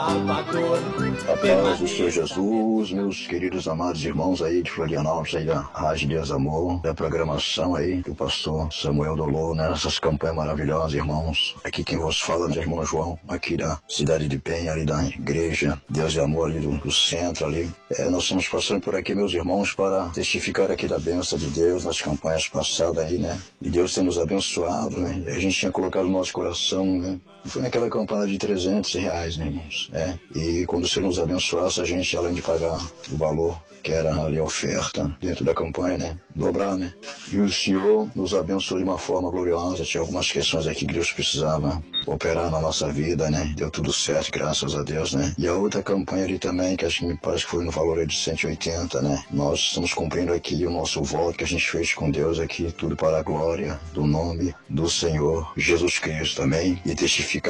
A paz do Senhor Jesus, meus queridos amados irmãos aí de Florianópolis, aí da Rádio Deus Amor, da programação aí do pastor Samuel Dolor, nessas campanhas maravilhosas, irmãos. Aqui quem vos fala é o irmão João, aqui da cidade de Penha, ali da igreja Deus de Amor, ali do centro ali. Nós estamos passando por aqui, meus irmãos, para testificar aqui da bênção de Deus nas campanhas passadas aí, né? E Deus tem nos abençoado, né? A gente tinha colocado no nosso coração, né? Foi naquela campanha de R$300, né, irmãos? E quando o Senhor nos abençoasse, a gente, além de pagar o valor que era ali a oferta dentro da campanha, né? Dobrar, né? E o Senhor nos abençoou de uma forma gloriosa. Tinha algumas questões aqui que Deus precisava operar na nossa vida, né? Deu tudo certo, graças a Deus, né? E a outra campanha ali também, que acho que me parece que foi no valor de 180, né? Nós estamos cumprindo aqui o nosso voto que a gente fez com Deus aqui, tudo para a glória do nome do Senhor Jesus Cristo também. E testificar